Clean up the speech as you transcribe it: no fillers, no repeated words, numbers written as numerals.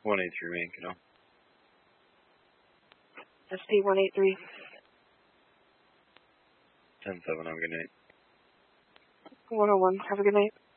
183 main canal. SP 183. 10-7, have a good night. 101, have a good night.